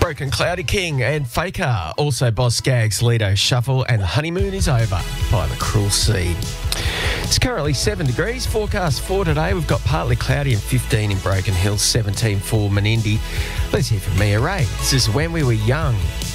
Broken Cloudy King and Faker. Also Boz Scaggs, Lido Shuffle, and The Honeymoon Is Over by The Cruel Seed. It's currently 7 degrees. Forecast for today, we've got partly cloudy and 15 in Broken Hill, 17 for Menindee. Let's hear from Mia Ray. This is When We Were Young.